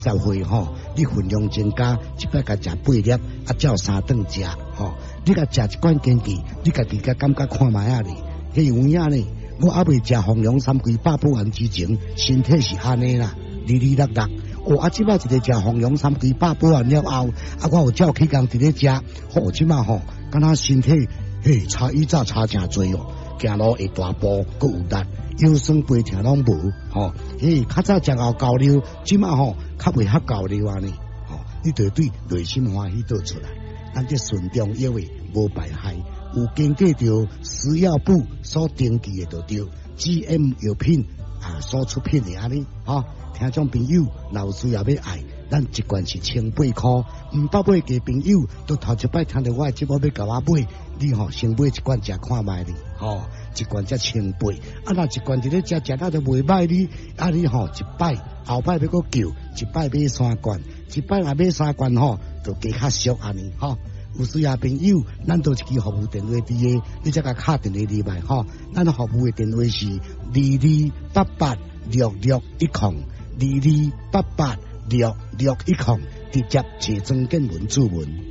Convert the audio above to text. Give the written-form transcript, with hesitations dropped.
10岁吼，你分量增加，一摆甲食8粒，照3顿食吼。你甲食一罐坚记，你家己甲感觉看卖啊哩，迄有影呢。我还未食红龙3规8补完之前，身体是安尼啦，哩哩落落。即摆一个食红龙3规8补完了后，我有照起工伫咧食，即摆吼，敢若身体差以早差诚多哦。行路会大步，阁有力，腰酸背痛拢无较早食后交流，即摆较袂遐交流安尼你就对内心欢喜倒出来。咱这顺中药的无败害，有经过着食药部所登记的就对 GM 药品所出品的安尼听众朋友若有需要要爱，咱一罐是1800块，唔捌买嘅朋友都头一摆听到我的节目要甲我买，你先买一罐食看卖哩一罐才1800，若一罐伫咧食到就袂歹哩，你一摆后摆要搁叫一摆买3罐，一摆若买3罐就加较俗安尼有需要朋友，咱都一支服务电话伫个，你才甲敲电话入来咱服务的电话是22886610，22886610，直接找庄建文主文。